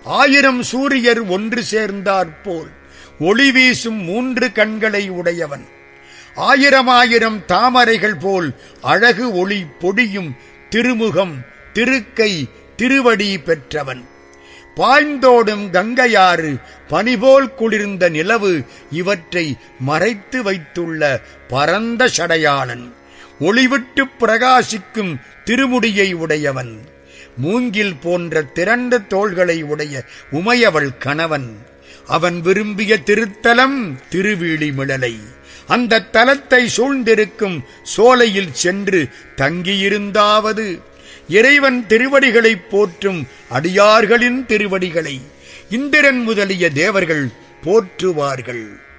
1000 சூரியர் ஒன்று சேர்ந்தாற்போல் ஒளி வீசும் 3 கண்களை உடையவன். 1000 தாமரைகள் போல் அழகு ஒளி பொடியும் திருமுகம், திருக்கை, திருவடி பெற்றவன். பாய்ந்தோடும் கங்கையாறு, பனிபோல் குளிர்ந்த நிலவு இவற்றை மறைத்து வைத்துள்ள பரந்த சடையாளன். ஒளிவிட்டு பிரகாசிக்கும் திருமுடியை உடையவன். மூங்கில் போன்ற திரண்ட தோள்களை உடைய உமையவள் கணவன். அவன் விரும்பிய திருத்தலம் திருவீழிமிழலை. அந்த தலத்தை சூழ்ந்திருக்கும் சோலையில் சென்று தங்கியிருந்தாவது இறைவன் திருவடிகளை போற்றும் அடியார்களின் திருவடிகளை இந்திரன் முதலிய தேவர்கள் போற்றுவார்கள்.